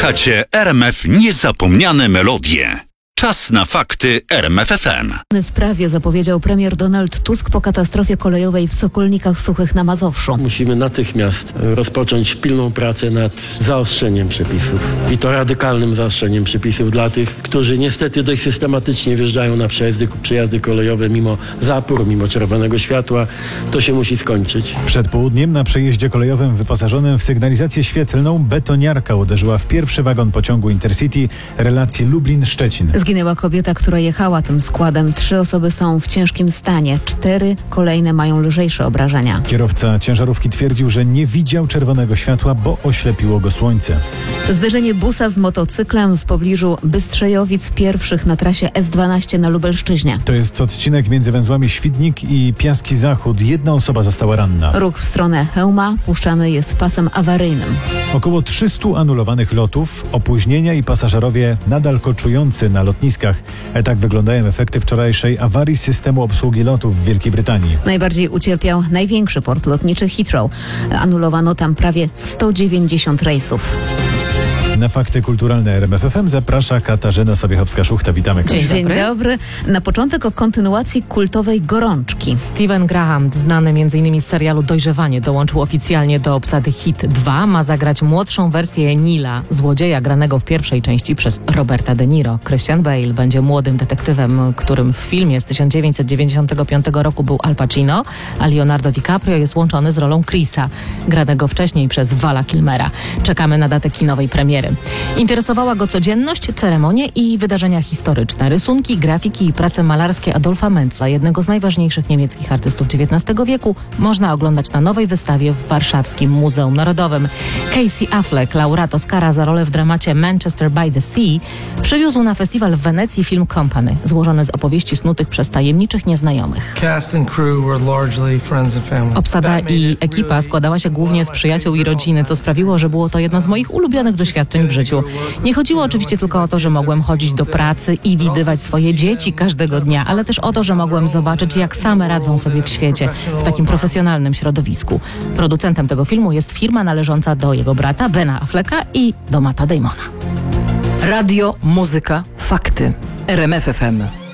Słuchacie RMF Niezapomniane Melodie. Czas na fakty RMF FM. W Prawie zapowiedział premier Donald Tusk po katastrofie kolejowej w Sokolnikach Suchych na Mazowszu. Musimy natychmiast rozpocząć pilną pracę nad zaostrzeniem przepisów. I to radykalnym zaostrzeniem przepisów dla tych, którzy niestety dość systematycznie wjeżdżają na przejazdy kolejowe mimo zapór, mimo czerwonego światła. To się musi skończyć. Przed południem na przejeździe kolejowym wyposażonym w sygnalizację świetlną betoniarka uderzyła w pierwszy wagon pociągu Intercity relacji Lublin-Szczecin. Zginęła kobieta, która jechała tym składem. 3 osoby są w ciężkim stanie. 4 kolejne mają lżejsze obrażenia. Kierowca ciężarówki twierdził, że nie widział czerwonego światła, bo oślepiło go słońce. Zderzenie busa z motocyklem w pobliżu Bystrzejowic pierwszych na trasie S12 na Lubelszczyźnie. To jest odcinek między węzłami Świdnik i Piaski Zachód. 1 osoba została ranna. Ruch w stronę Chełma puszczany jest pasem awaryjnym. Około 300 anulowanych lotów, opóźnienia i pasażerowie nadal koczujący na lotniskach. Tak wyglądają efekty wczorajszej awarii systemu obsługi lotów w Wielkiej Brytanii. Najbardziej ucierpiał największy port lotniczy Heathrow. Anulowano tam prawie 190 rejsów. Na fakty kulturalne RMF FM zaprasza Katarzyna Sobiechowska-Szuchta. Witamy, Kasiu. Dzień dobry. Na początek o kontynuacji kultowej Gorączki. Steven Graham, znany m.in. z serialu Dojrzewanie, dołączył oficjalnie do obsady Hit 2. Ma zagrać młodszą wersję Nila, złodzieja granego w pierwszej części przez Roberta De Niro. Christian Bale będzie młodym detektywem, którym w filmie z 1995 roku był Al Pacino, a Leonardo DiCaprio jest łączony z rolą Chrisa, granego wcześniej przez Vala Kilmera. Czekamy na datę kinowej premiery. Interesowała go codzienność, ceremonie i wydarzenia historyczne. Rysunki, grafiki i prace malarskie Adolfa Mentzla, jednego z najważniejszych niemieckich artystów XIX wieku, można oglądać na nowej wystawie w Warszawskim Muzeum Narodowym. Casey Affleck, laureat Oscara za rolę w dramacie Manchester by the Sea, przywiózł na festiwal w Wenecji film Company, złożony z opowieści snutych przez tajemniczych nieznajomych. Obsada i ekipa składała się głównie z przyjaciół i rodziny, co sprawiło, że było to jedno z moich ulubionych doświadczeń w życiu. Nie chodziło oczywiście tylko o to, że mogłem chodzić do pracy i widywać swoje dzieci każdego dnia, ale też o to, że mogłem zobaczyć, jak same radzą sobie w świecie, w takim profesjonalnym środowisku. Producentem tego filmu jest firma należąca do jego brata Bena Afflecka i do Matta Damona. Radio, muzyka, fakty. RMF FM.